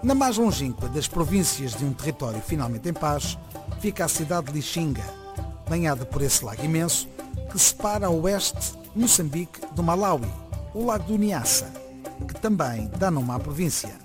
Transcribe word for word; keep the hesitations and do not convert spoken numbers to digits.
Na mais longínqua das províncias de um território finalmente em paz, fica a cidade de Lixinga, banhada por esse lago imenso que separa a oeste Moçambique do Malawi, o lago do Niassa, que também dá nome à província.